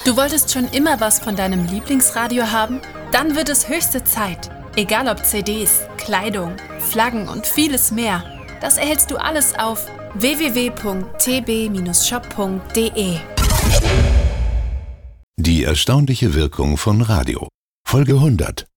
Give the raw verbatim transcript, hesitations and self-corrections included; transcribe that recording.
Du wolltest schon immer was von deinem Lieblingsradio haben? Dann wird es höchste Zeit. Egal ob C Ds, Kleidung, Flaggen und vieles mehr. Das erhältst du alles auf w w w punkt t b shop punkt d e. Die erstaunliche Wirkung von Radio. Folge hundert.